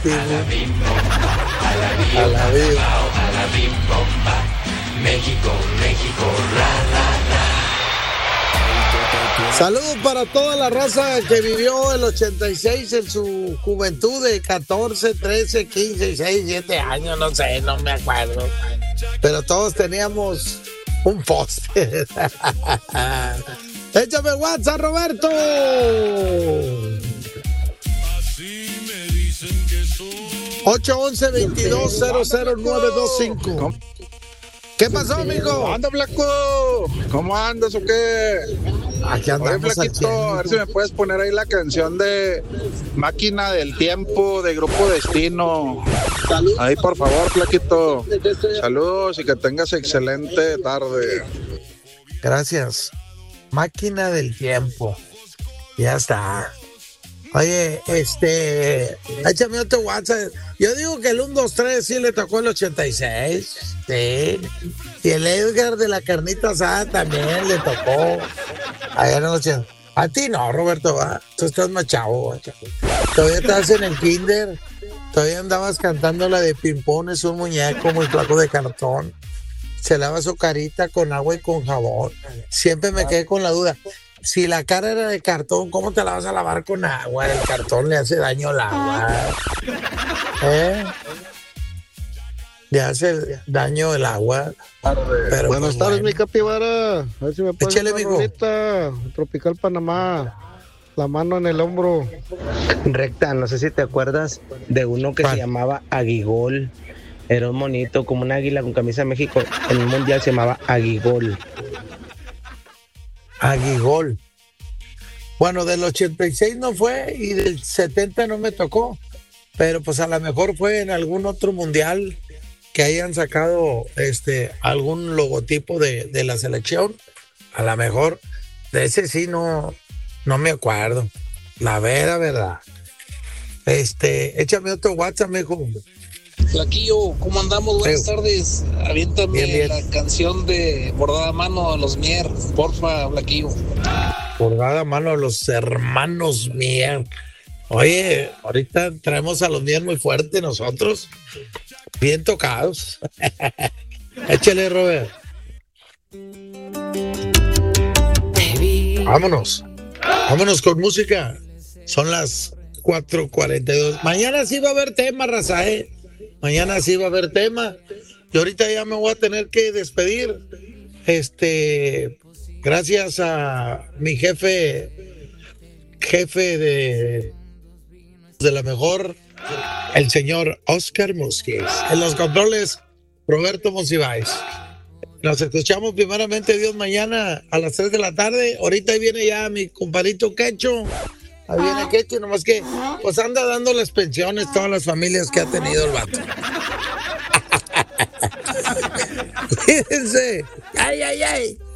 último. A la bim bomba. México, México, Saludos para toda la raza que vivió el 86 en su juventud de 14, 13, 15, 16, 7 años, no sé, no me acuerdo. Pero todos teníamos un poste. Échame WhatsApp, Roberto. 811-2200-925. ¿Qué pasó, amigo? ¿Cómo anda, Flaco? ¿Cómo andas o qué? Aquí andamos. Oye, Flaquito, a ver si me puedes poner ahí la canción de Máquina del Tiempo de Grupo Destino. Ahí, por favor, Flaquito. Saludos y que tengas excelente tarde. Gracias. Máquina del Tiempo. Ya está. Oye, échame otro WhatsApp. Yo digo que el 1, 2, 3 sí le tocó el 86. Sí. Y el Edgar de la carnita asada también le tocó. Allá en el 80. A ti no, Roberto, va. Tú estás más chavo. Todavía estás en el kinder. Todavía andabas cantando la de Pimpón, es un muñeco muy flaco de cartón. Se lava su carita con agua y con jabón. Siempre me quedé con la duda. Si la cara era de cartón, ¿cómo te la vas a lavar con agua? El cartón le hace daño al agua. Le hace daño el agua. Pero Buenas tardes, mi capibara. A ver si me puedes Échale, dar mijo. ahorita. Tropical Panamá. La mano en el hombro. Recta, no sé si te acuerdas de uno que ¿Cuál? se llamaba Aguigol. Era un monito, como un águila con camisa de México. En el mundial se llamaba Aguigol. Aguigol. Bueno, del 86 no fue y del 70 no me tocó. Pero pues a lo mejor fue en algún otro mundial que hayan sacado algún logotipo de la selección. A lo mejor de ese sí no me acuerdo. La verdad. Échame otro WhatsApp, mijo. Flaquillo, ¿cómo andamos? Buenas Feo. tardes. Aviéntame Bien. la canción de Bordada a Mano a los Mier, porfa, Flaquillo. Bordada a mano a los hermanos Mier. Oye, ahorita traemos a los Mier muy fuerte nosotros. Bien tocados. Échale, Robert. Vámonos. Vámonos con música. Son las 4:42. Mañana sí va a haber tema, raza, Mañana sí va a haber tema. Y ahorita ya me voy a tener que despedir. Gracias a mi jefe de la mejor, el señor Oscar Musquiz. En los controles, Roberto Monsiváis. Nos escuchamos primeramente Dios mañana a las 3 de la tarde. Ahorita ahí viene ya mi compadrito Quecho. Ahí viene Quecho, nomás que pues anda dando las pensiones todas las familias que ha tenido el vato. Cuídense. Ay.